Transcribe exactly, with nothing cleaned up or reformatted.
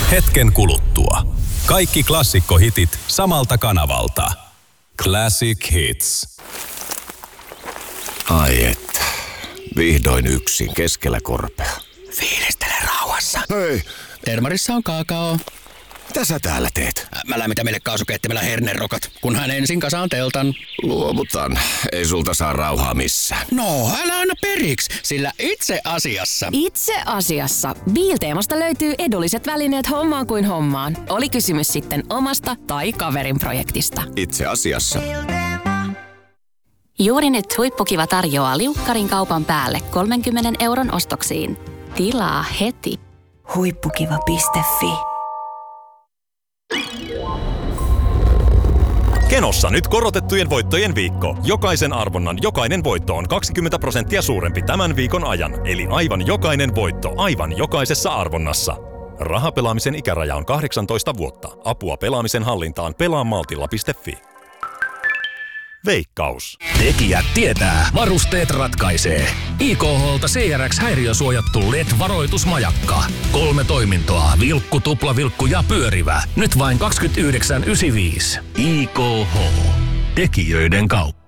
hetken kuluttua. Kaikki klassikkohitit samalta kanavalta. Classic Hits. Ai että. Vihdoin yksin keskellä korpea. Fiilistele rauhassa. Hei, Termarissa on kakao. mitä sä täällä teet? Mä lämmitän meille kaasukeittimellä hernerokat, kunhan ensin kasaan teltan. Luovutan. Ei sulta saa rauhaa missään. No, älä anna periksi, sillä itse asiassa... Itse asiassa Biilteemasta löytyy edulliset välineet hommaan kuin hommaan. Oli kysymys sitten omasta tai kaverin projektista. Itse asiassa. Juuri nyt Huippukiva tarjoaa liukkarin kaupan päälle kolmenkymmenen euron ostoksiin. Tilaa heti. Huippukiva piste fi. Kenossa nyt korotettujen voittojen viikko. Jokaisen arvonnan jokainen voitto on kaksikymmentä prosenttia suurempi tämän viikon ajan. Eli aivan jokainen voitto aivan jokaisessa arvonnassa. Rahapelaamisen ikäraja on kahdeksantoista vuotta. Apua pelaamisen hallintaan pelaamaltilla piste fi. Veikkaus. Tekijät tietää, varusteet ratkaisee. I K H:lta C R X-häiriösuojattu L E D-varoitusmajakka. Kolme toimintoa, vilkku, tuplavilkku ja pyörivä. Nyt vain kaksikymmentäyhdeksän pilkku yhdeksänkymmentäviisi. I K H. Tekijöiden kauppa.